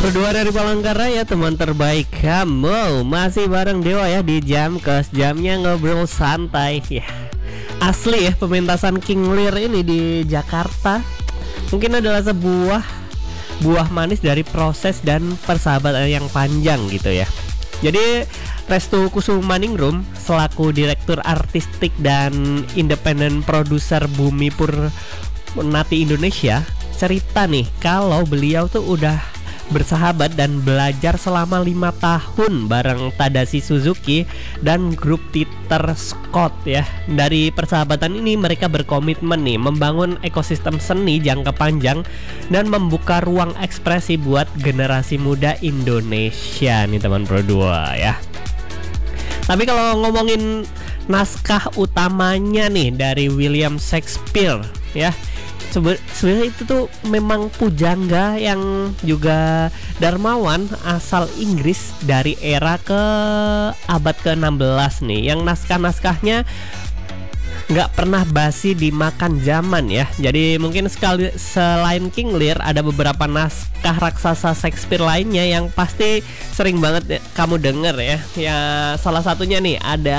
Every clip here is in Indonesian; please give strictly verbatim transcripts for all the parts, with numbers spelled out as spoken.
Berdua dari Palangkaraya, teman terbaik kamu. Masih bareng Dewa ya di jam kes, jamnya ngobrol santai ya. Asli ya, pementasan King Lear ini di Jakarta mungkin adalah sebuah buah manis dari proses dan persahabatan yang panjang gitu ya. Jadi Restu Kusumaningrum selaku direktur artistik dan independen produser Bumi Purnati Indonesia cerita nih kalau beliau tuh udah bersahabat dan belajar selama lima tahun bareng Tadashi Suzuki dan grup Teeter Scott ya. Dari persahabatan ini mereka berkomitmen nih membangun ekosistem seni jangka panjang dan membuka ruang ekspresi buat generasi muda Indonesia nih teman Pro dua ya. Tapi kalau ngomongin naskah utamanya nih dari William Shakespeare ya, sebenarnya itu tuh memang pujangga yang juga dermawan asal Inggris dari era ke abad ke enam belas nih, yang naskah-naskahnya nggak pernah basi dimakan zaman ya. Jadi mungkin sekali selain King Lear ada beberapa naskah raksasa Shakespeare lainnya yang pasti sering banget ya, kamu denger ya. Ya salah satunya nih ada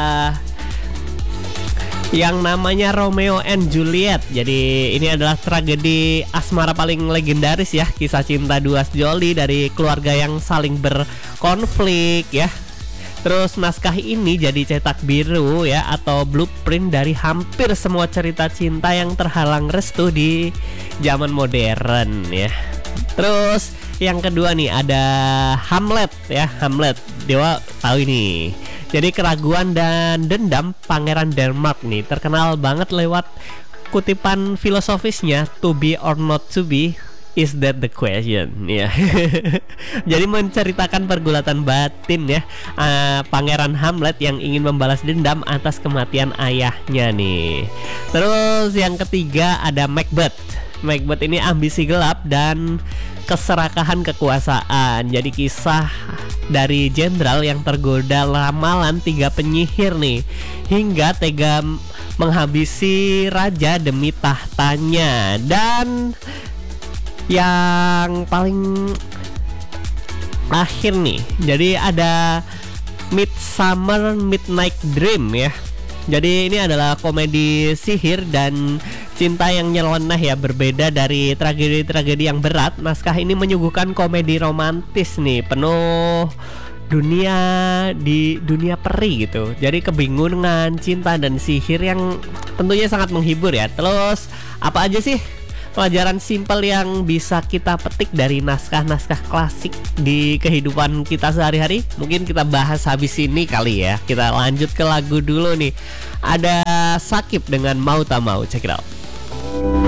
yang namanya Romeo and Juliet. Jadi ini adalah tragedi asmara paling legendaris ya, kisah cinta dua sejoli dari keluarga yang saling berkonflik ya. Terus naskah ini jadi cetak biru ya atau blueprint dari hampir semua cerita cinta yang terhalang restu di zaman modern ya. Terus yang kedua nih ada Hamlet ya, Hamlet. Dewa tahu ini. Jadi keraguan dan dendam Pangeran Denmark nih terkenal banget lewat kutipan filosofisnya, to be or not to be, is that the question ya. Jadi menceritakan pergulatan batin ya uh, Pangeran Hamlet yang ingin membalas dendam atas kematian ayahnya nih. Terus yang ketiga ada Macbeth. Macbeth ini ambisi gelap dan keserakahan kekuasaan. Jadi kisah dari jenderal yang tergoda ramalan tiga penyihir nih hingga tega menghabisi raja demi tahtanya. Dan yang paling akhir nih, jadi ada Midsummer Midnight Dream ya. Jadi ini adalah komedi sihir dan cinta yang nyeleneh ya, berbeda dari tragedi-tragedi yang berat. Naskah ini menyuguhkan komedi romantis nih, penuh dunia di dunia peri gitu. Jadi kebingungan, cinta dan sihir yang tentunya sangat menghibur ya. Terus apa aja sih pelajaran simpel yang bisa kita petik dari naskah-naskah klasik di kehidupan kita sehari-hari? Mungkin kita bahas habis ini kali ya. Kita lanjut ke lagu dulu nih. Ada Sakib dengan Mau Tak Mau. Check it out.